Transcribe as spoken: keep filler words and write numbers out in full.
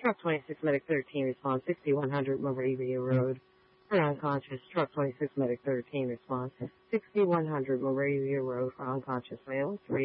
Truck twenty-six, Medic thirteen, response sixty-one hundred Moravia Road. For unconscious, Truck twenty-six, Medic thirteen, response sixty-one hundred Moravia Road for unconscious male. three